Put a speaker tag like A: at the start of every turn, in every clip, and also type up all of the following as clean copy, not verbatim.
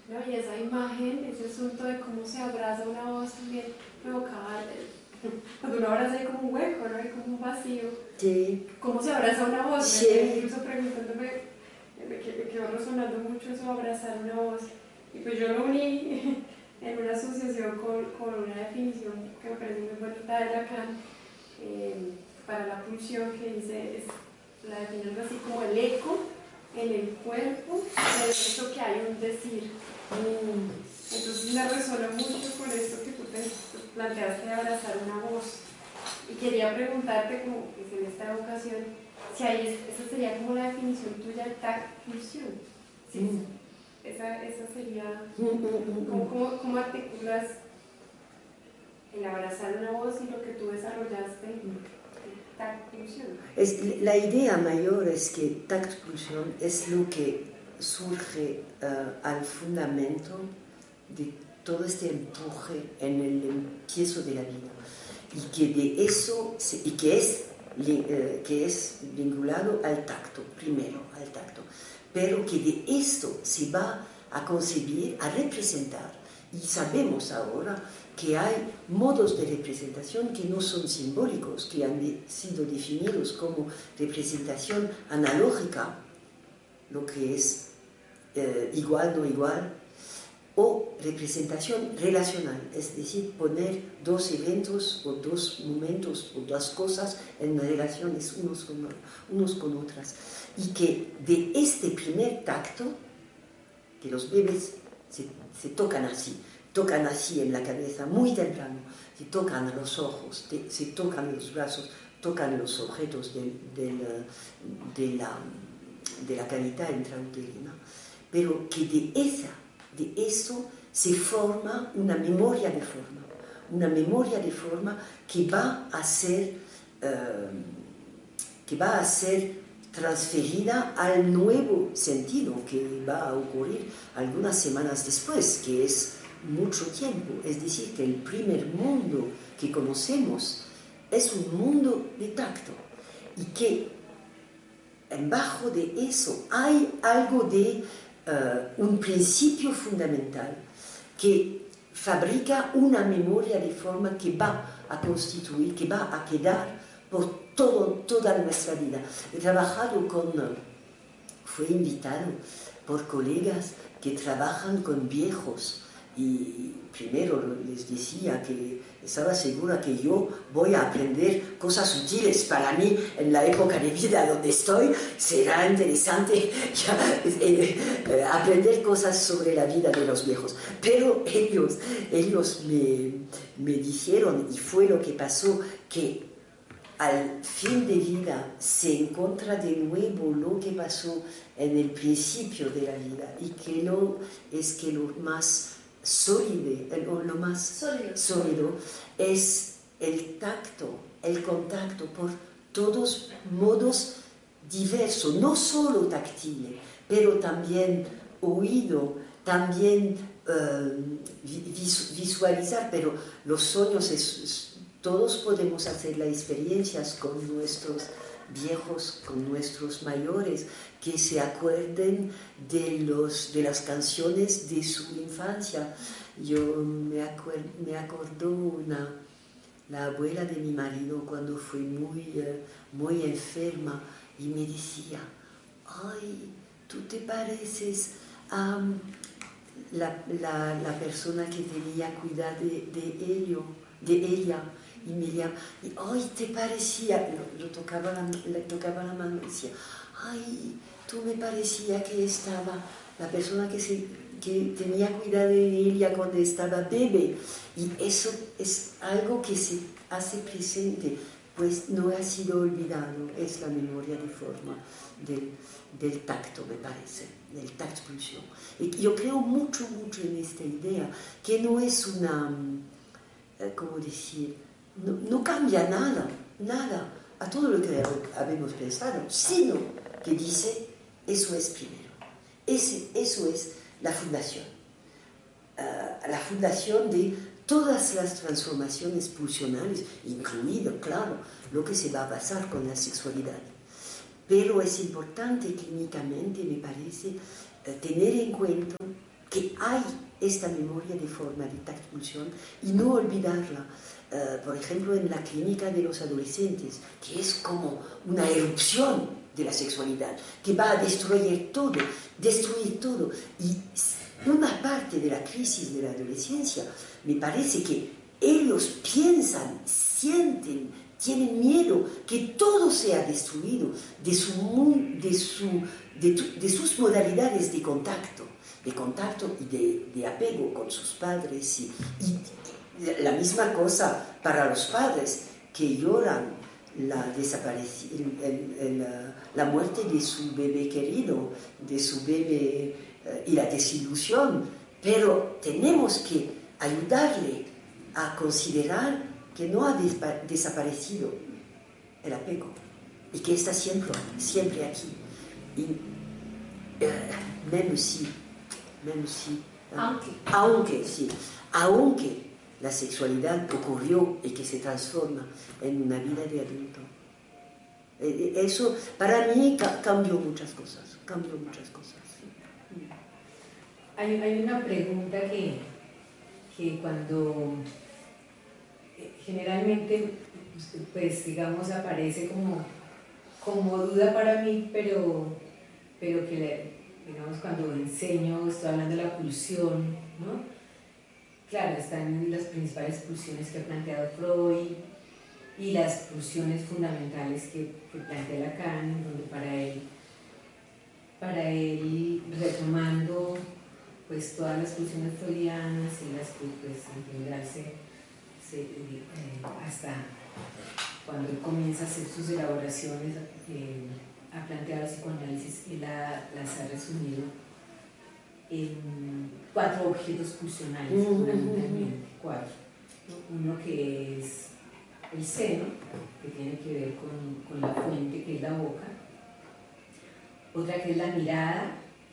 A: No, y esa imagen, ese asunto de cómo se abraza una voz también provocaba, cuando uno abraza hay como un hueco, ¿no? Hay como un vacío.
B: Sí.
A: ¿Cómo se abraza una voz?
B: Sí.
A: Incluso preguntándome, me quedó resonando mucho eso, abrazar una voz. Y pues yo lo uní en una asociación con una definición que me parece muy bonita de Lacan para la pulsión, que dice, la define algo así como el eco en el cuerpo de eso que hay un decir. Entonces me resonó mucho con esto que tú planteaste de abrazar una voz. Y quería preguntarte, como pues en esta ocasión, si ahí esa sería como la definición tuya de pulsión. ¿Sí? Esa sería, ¿cómo articulas el abrazar una voz y lo que tú desarrollaste?
B: La idea mayor es que tacto-pulsión es lo que surge al fundamento de todo este empuje en el empiezo de la vida y que de eso que es vinculado al tacto, primero al tacto, pero que de esto se va a concebir, a representar, y sabemos ahora que hay modos de representación que no son simbólicos, que han sido definidos como representación analógica, lo que es igual, no igual, o representación relacional, es decir, poner dos eventos o dos momentos o dos cosas en relaciones unos con otras. Y que de este primer tacto, que los bebés se tocan así en la cabeza muy temprano, se tocan a los ojos, se tocan los brazos, tocan los objetos de la cavidad intrauterina, pero que de eso se forma una memoria de forma que va a ser transferida al nuevo sentido que va a ocurrir algunas semanas después, que es mucho tiempo. Es decir, que el primer mundo que conocemos es un mundo de tacto y que debajo de eso hay algo de un principio fundamental que fabrica una memoria de forma que va a constituir, que va a quedar por toda nuestra vida. Fui invitado por colegas que trabajan con viejos y primero les decía que estaba segura que yo voy a aprender cosas útiles para mí en la época de vida donde estoy. Será interesante aprender cosas sobre la vida de los viejos. Pero ellos me dijeron, y fue lo que pasó, que al fin de vida se encuentra de nuevo lo que pasó en el principio de la vida y que lo más sólido es el tacto, el contacto por todos modos diversos, no solo táctil, pero también oído, también visualizar, pero los sueños todos podemos hacer las experiencias con nuestros viejos, con nuestros mayores, que se acuerden de las canciones de su infancia. Yo me acordó la abuela de mi marido cuando fue muy enferma y me decía: ay, tú te pareces a la persona que tenía cuidado de ella. Y me llama, y ay, te parecía, le tocaba la mano y decía: ay, tú me parecía que estaba la persona que tenía cuidado de ella cuando estaba bebé. Y eso es algo que se hace presente, pues no ha sido olvidado, es la memoria de forma del tacto, me parece, del tacto-pulsión. Y yo creo mucho en esta idea, que no es una, ¿cómo decir? No cambia nada a todo lo que habíamos pensado, sino que dice: eso es primero, eso es la fundación de todas las transformaciones pulsionales, incluido, claro, lo que se va a pasar con la sexualidad. Pero es importante clínicamente, me parece, tener en cuenta que hay esta memoria de forma de tacto-pulsión y no olvidarla. Por ejemplo, en la clínica de los adolescentes, que es como una erupción de la sexualidad, que va a destruir todo. Y una parte de la crisis de la adolescencia, me parece que ellos piensan, sienten, tienen miedo que todo sea destruido de sus modalidades de contacto y de apego con sus padres. Y la misma cosa para los padres que lloran la muerte de su bebé querido, de su bebé y la desilusión, pero tenemos que ayudarle a considerar que no ha desaparecido el apego y que está siempre aquí. Y aunque la sexualidad ocurrió y que se transforma en una vida de adulto. Eso para mí cambió muchas cosas.
C: Hay una pregunta que cuando generalmente, pues digamos, aparece como duda para mí, pero que digamos cuando enseño, estoy hablando de la pulsión, ¿no? Claro, están las principales pulsiones que ha planteado Freud y las pulsiones fundamentales que plantea Lacan, donde para él retomando pues todas las pulsiones freudianas y las que pues en general hasta cuando él comienza a hacer sus elaboraciones, a plantear el psicoanálisis, él las ha resumido en 4 objetos pulsionales, fundamentalmente, 4. Uno que es el seno, que tiene que ver con la fuente, que es la boca. Otra que es la mirada,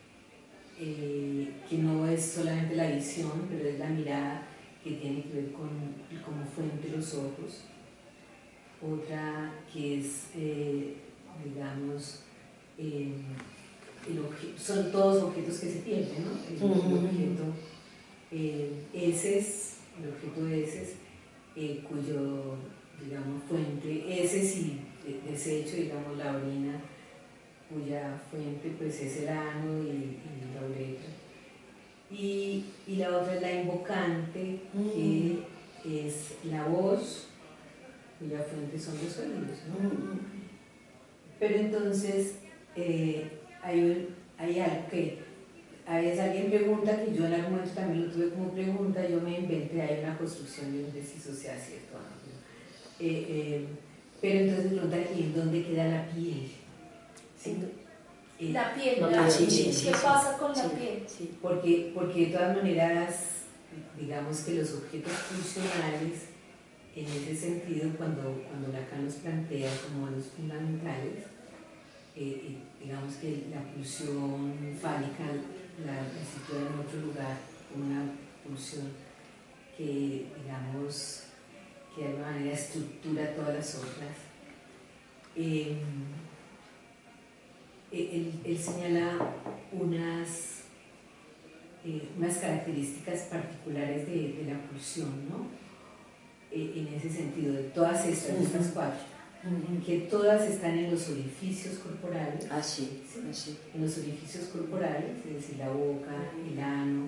C: que no es solamente la visión, pero es la mirada que tiene que ver como fuente los ojos. Otra que es, digamos, son todos objetos que se pierden, ¿no? El objeto heces, cuyo, digamos, fuente, heces y desecho, digamos, la orina, cuya fuente pues es el ano y la uretra. Y la otra es la invocante, que es la voz, cuya fuente son los oídos, ¿no? Pero entonces hay algo que a veces alguien pregunta, que yo en algún momento también lo tuve como pregunta, yo me inventé, hay una construcción de un deciso sea cierto, ¿no? Pero entonces pregunta aquí, ¿dónde queda la piel? ¿Sí?
D: La piel,
B: ¿qué
D: pasa con la piel?
B: Sí.
C: Porque de todas maneras, digamos que los objetos funcionales, en ese sentido, cuando Lacan los plantea como los fundamentales, digamos que la pulsión fálica la sitúa en otro lugar, una pulsión que, digamos, que de alguna manera estructura todas las otras. Él señala unas características particulares de la pulsión, ¿no? En ese sentido, de todas estas 4, que todas están en los orificios corporales.
B: ¿Sí?
C: En los orificios corporales, es decir, la boca, el ano,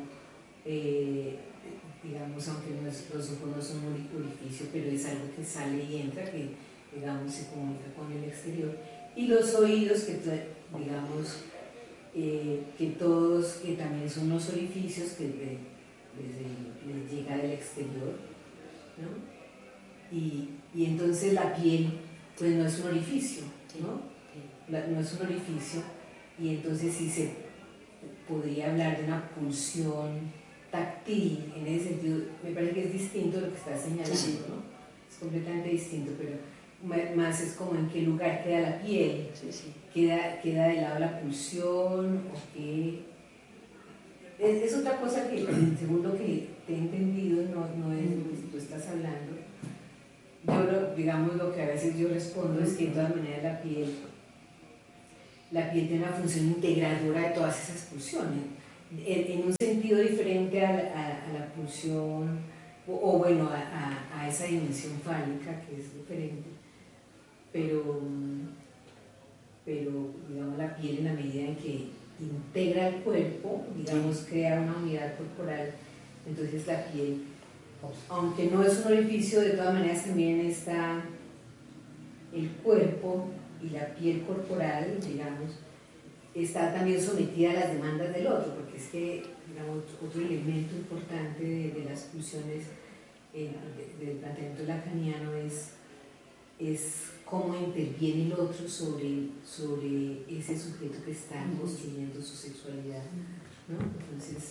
C: digamos, aunque los ojos no son un orificio, pero es algo que sale y entra, que, digamos, se comunica con el exterior. Y los oídos, que digamos, que todos, que también son los orificios que les llega del exterior, ¿no? Y entonces la piel, pues no es un orificio, ¿no? No es un orificio, y entonces sí se podría hablar de una pulsión táctil, en ese sentido, me parece que es distinto lo que está señalando, ¿no? Es completamente distinto, pero más es como en qué lugar queda la piel, queda de lado la pulsión, o qué. Es otra cosa que, según lo que te he entendido, no es lo que tú estás hablando. Yo, digamos, lo que a veces yo respondo es que de todas maneras la piel tiene una función integradora de todas esas pulsiones. en un sentido diferente a la pulsión, o bueno, a esa dimensión fálica que es diferente, pero digamos la piel en la medida en que integra el cuerpo, digamos crea una unidad corporal, entonces la piel, aunque no es un orificio, de todas maneras también está el cuerpo y la piel corporal, digamos, está también sometida a las demandas del otro, porque es que, digamos, otro elemento importante de las pulsiones del planteamiento lacaniano es cómo interviene el otro sobre ese sujeto que está construyendo su sexualidad, ¿no? Entonces,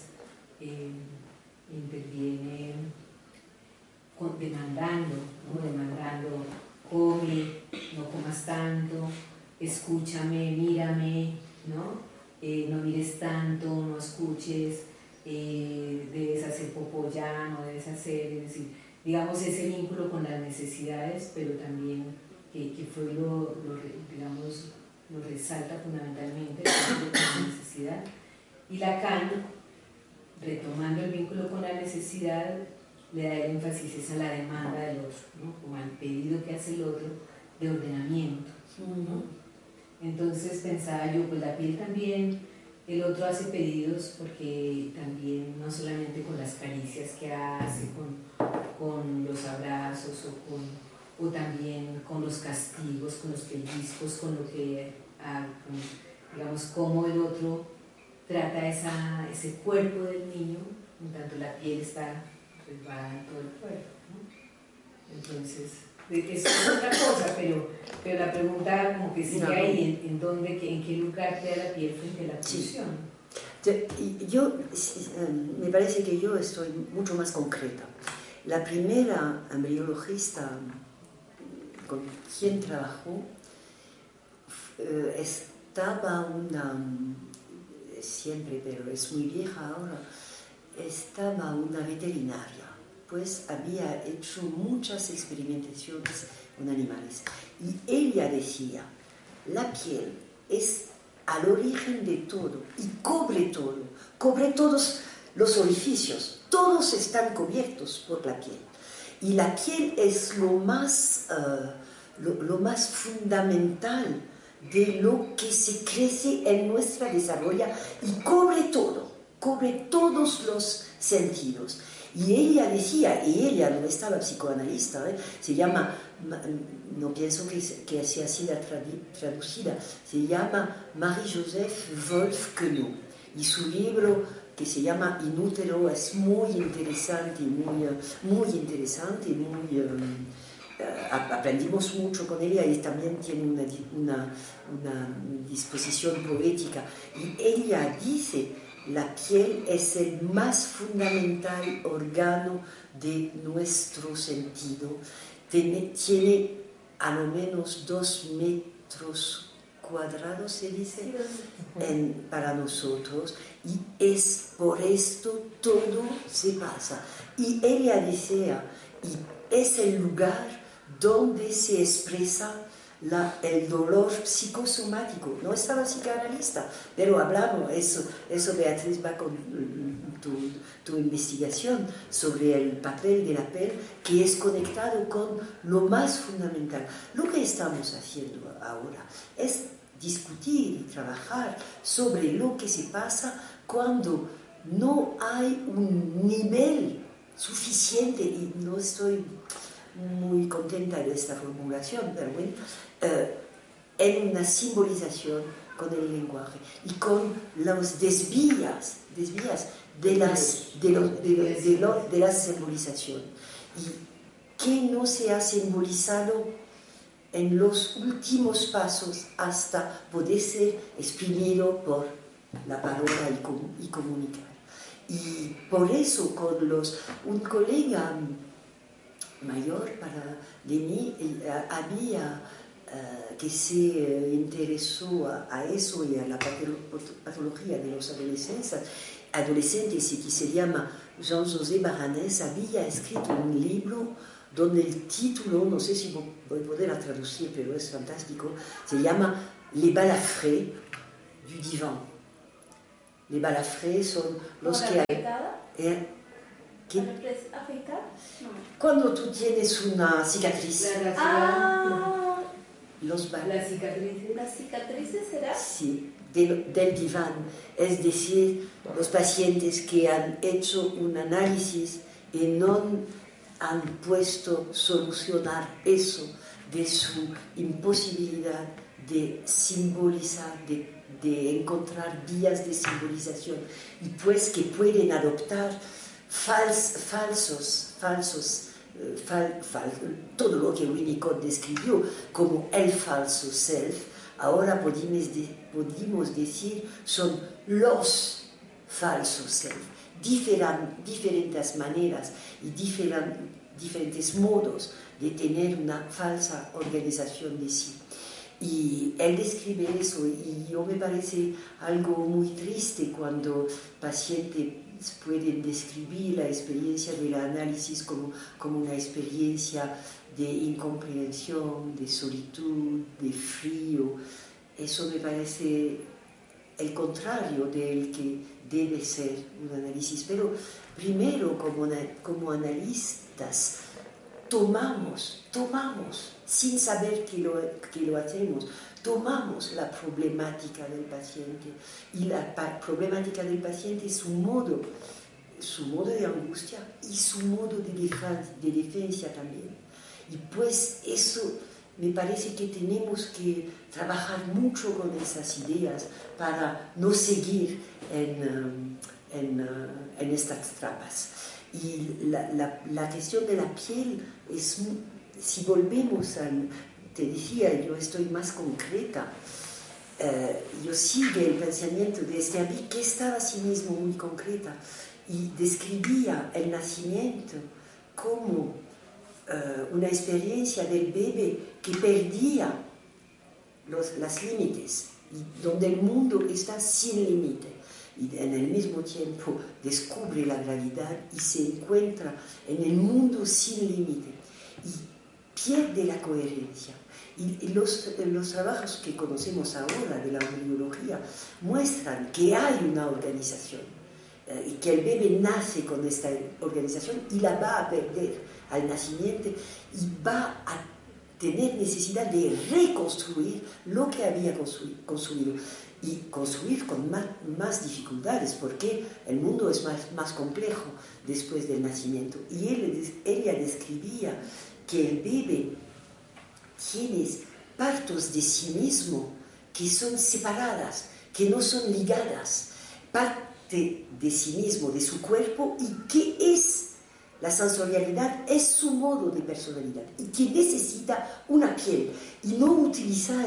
C: interviene demandando, ¿no? Demandando, come, no comas tanto, escúchame, mírame, ¿no? No mires tanto, no escuches, debes hacer popó ya, no debes hacer, es decir, digamos ese vínculo con las necesidades, pero también que Freud digamos, lo resalta fundamentalmente, el vínculo con la necesidad, y Lacan, retomando el vínculo con la necesidad, le da el énfasis a la demanda del otro, ¿no? Como al pedido que hace el otro de ordenamiento, ¿no? Entonces pensaba yo, pues la piel también, el otro hace pedidos porque también no solamente con las caricias que hace, con los abrazos o también con los castigos, con los pellizcos, con lo que, digamos, cómo el otro trata ese cuerpo del niño, en tanto la piel está resbalada en todo el cuerpo, ¿no? Entonces, eso es otra cosa, pero la pregunta como que sigue ahí, en qué lugar queda la piel frente a la pulsión.
B: Yo, me parece que yo estoy mucho más concreta. La primera embriologista con quien trabajó estaba siempre, pero es muy vieja ahora, estaba una veterinaria, pues había hecho muchas experimentaciones con animales. Y ella decía, la piel es al origen de todo y cubre todos los orificios, todos están cubiertos por la piel. Y la piel es lo más fundamental de lo que se crece en nuestra desarrollo y cubre todos los sentidos. Y ella decía, y ella no estaba psicoanalista, se llama, no pienso que sea así la traducida, se llama Marie-Joseph Wolf-Queneau, y su libro que se llama In Utero es muy interesante, aprendimos mucho con ella y también tiene una disposición poética. Y ella dice, la piel es el más fundamental órgano de nuestro sentido. Tiene a lo menos 2 metros cuadrados, se dice, para nosotros, y es por esto todo se pasa. Y ella decía, y es el lugar donde se expresa el dolor psicosomático. No estaba psicoanalista, pero hablamos, eso Beatriz va con tu investigación sobre el papel de la piel, que es conectado con lo más fundamental. Lo que estamos haciendo ahora es discutir y trabajar sobre lo que se pasa cuando no hay un nivel suficiente, y no estoy muy contenta de esta formulación, pero bueno, en una simbolización con el lenguaje y con los desvías de la simbolización, y que no se ha simbolizado en los últimos pasos hasta poder ser exprimido por la palabra y comunicar. Y por eso un colega mayor de mí había que se interesó a eso y a la patología de los adolescentes y que se llama Jean-José Baranés, había escrito un libro donde el título, no sé si voy a poder traducir, pero es fantástico, se llama Les balafrés du divan. Les balafrés son los que hay. ¿Qué?
D: ¿Afeitar? No.
B: Cuando tú tienes una cicatriz, los
C: ¿Las cicatrices?
D: ¿Las cicatrices será?
B: sí, del diván, es decir, los pacientes que han hecho un análisis y no han puesto solucionar eso de su imposibilidad de simbolizar, de encontrar vías de simbolización, y pues que pueden adoptar todo lo que Winnicott describió como el falso self, ahora podemos decir son los falsos self, diferentes maneras y diferentes modos de tener una falsa organización de sí. Y él describe eso, y yo me parece algo muy triste cuando pacientes pueden describir la experiencia del análisis como una experiencia de incomprensión, de solitud, de frío. Eso me parece el contrario del que debe ser un análisis. Pero primero, como analistas, tomamos, sin saber que lo hacemos, tomamos la problemática del paciente, y la problemática del paciente es su modo de angustia y su modo de defensa también. Y pues eso me parece que tenemos que trabajar mucho con esas ideas para no seguir en estas trampas. Y la cuestión de la piel es, si volvemos te decía, yo estoy más concreta, yo sigo el pensamiento de Sterby, que estaba a sí mismo muy concreta, y describía el nacimiento como una experiencia del bebé que perdía los límites, y donde el mundo está sin límite, y en el mismo tiempo descubre la realidad y se encuentra en el mundo sin límite y pierde la coherencia. Y los trabajos que conocemos ahora de la embriología muestran que hay una organización y que el bebé nace con esta organización y la va a perder al nacimiento, y va a tener necesidad de reconstruir lo que había construido, y construir con más dificultades, porque el mundo es más complejo después del nacimiento. Y ella describía que el bebé tiene partes de sí mismo que son separadas, que no son ligadas, parte de sí mismo, de su cuerpo, y que es la sensorialidad, es su modo de personalidad, y que necesita una piel, y no utilizaba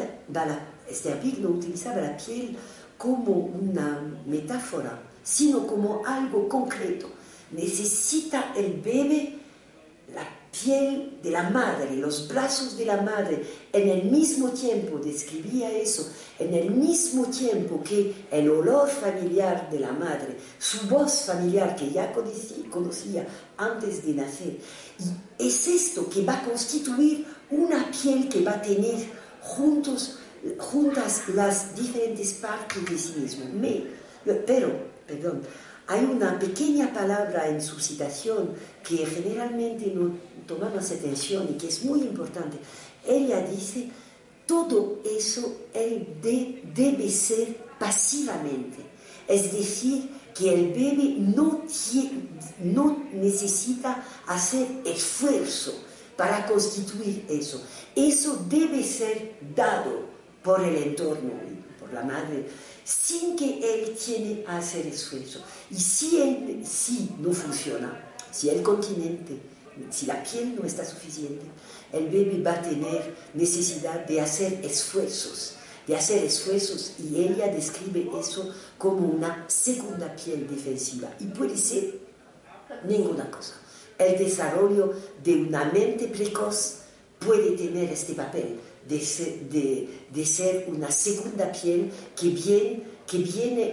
B: la piel como una metáfora, sino como algo concreto. Necesita el bebé la piel de la madre, los brazos de la madre, en el mismo tiempo, describía eso, en el mismo tiempo que el olor familiar de la madre, su voz familiar que ya conocía antes de nacer. Y es esto que va a constituir una piel que va a tener juntas las diferentes partes de sí mismo. Pero, hay una pequeña palabra en su citación que generalmente no tomamos atención y que es muy importante. Ella dice, todo eso debe ser pasivamente. Es decir, que el bebé no necesita hacer esfuerzo para constituir eso. Eso debe ser dado por el entorno, por la madre, sin que él tiene que hacer esfuerzo. Y si no funciona, si el continente, si la piel no está suficiente, el bebé va a tener necesidad de hacer esfuerzos, y ella describe eso como una segunda piel defensiva, y puede ser ninguna cosa. El desarrollo de una mente precoz puede tener este papel de ser una segunda piel que viene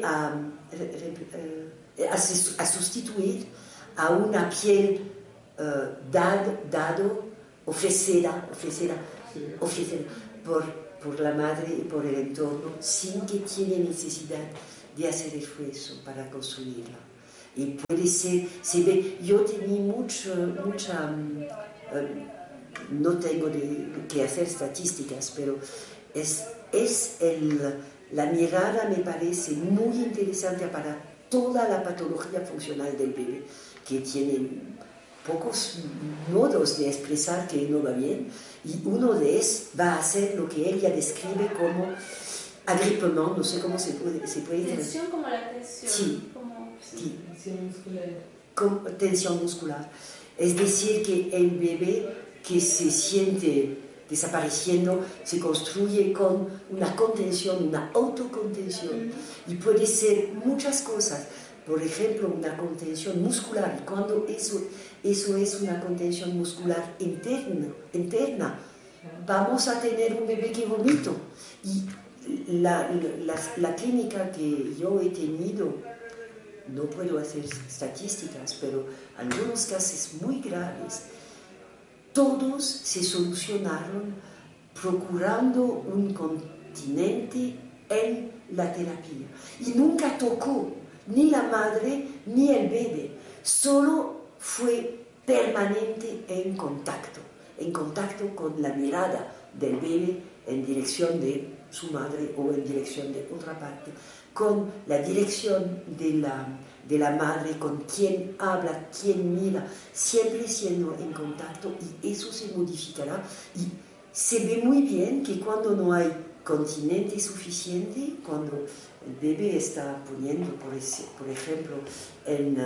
B: a sustituir a una piel ofrecida por la madre y por el entorno, sin que tiene necesidad de hacer esfuerzo para construirla. Y puede ser, se ve, yo tenía no tengo que hacer estadísticas, pero la mirada me parece muy interesante para toda la patología funcional del bebé, que tiene pocos modos de expresar que no va bien, y uno de ellos va a ser lo que ella describe como agrippement, no sé cómo se puede decir.
D: Tensión como la tensión.
B: Sí.
D: Sí.
B: Tensión muscular. Es decir, que el bebé que se siente desapareciendo se construye con una contención, una autocontención, y puede ser muchas cosas. Por ejemplo, una contención muscular. Cuando eso es una contención muscular interna, vamos a tener un bebé que vomita. Y la clínica que yo he tenido, no puedo hacer estadísticas, pero algunos casos muy graves, todos se solucionaron procurando un continente en la terapia. Y nunca tocó ni la madre ni el bebé, solo fue permanente en contacto con la mirada del bebé en dirección de su madre o en dirección de otra parte, con la dirección de la madre, con quien habla, quien mira, siempre siendo en contacto, y eso se modificará. Y se ve muy bien que cuando no hay continente suficiente, cuando el bebé está poniendo, por ejemplo, en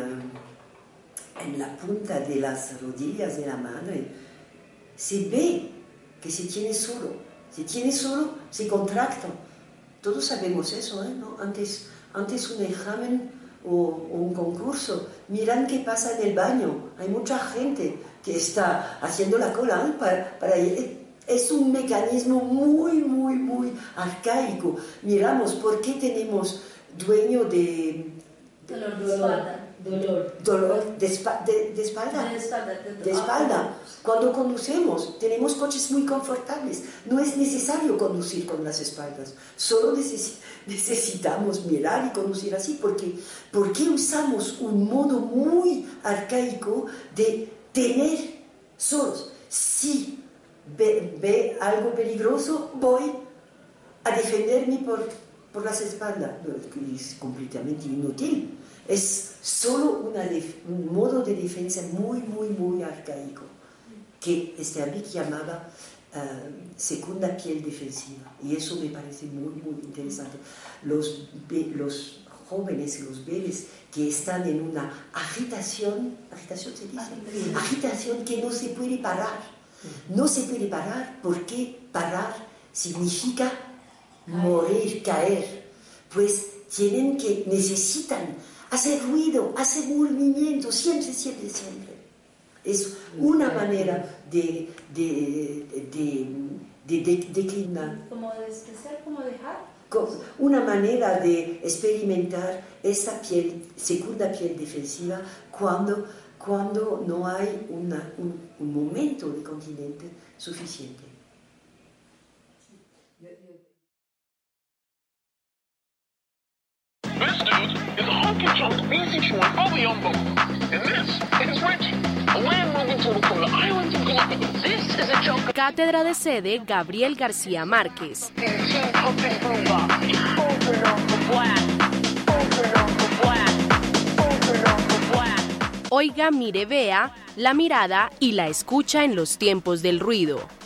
B: la punta de las rodillas de la madre, se ve que se tiene solo, se contracta. Todos sabemos eso, ¿no? Antes un examen o un concurso, miran qué pasa en el baño. Hay mucha gente que está haciendo la cola para es un mecanismo muy, muy, muy arcaico. Miramos por qué tenemos dueño de dolor de espalda. Cuando conducimos, tenemos coches muy confortables. No es necesario conducir con las espaldas. Solo necesitamos mirar y conducir así. ¿Por qué usamos un modo muy arcaico de tener solos? Si ve algo peligroso, voy a defenderme por las espaldas. Es completamente inútil. Es solo un modo de defensa muy, muy, muy arcaico, que Sterbick llamaba segunda piel defensiva. Y eso me parece muy, muy interesante. Los jóvenes y los bebés que están en una agitación se dice, agitación que no se puede parar. No se puede parar porque parar significa morir, caer. Pues necesitan hacer ruido, hacer movimiento, siempre. Es una manera de declinar.
D: Como de despreciar, como dejar.
B: Una manera de experimentar esa segunda piel defensiva cuando no hay un momento de continente suficiente.
E: This dude is a honky-tonk BC-1 fully on board. And this is Richie, a land-moving turtle from the islands of Galapagos. This is a joke.
F: Cátedra de sede Gabriel García Márquez. Oiga, mire, vea, la mirada y la escucha en los tiempos del ruido.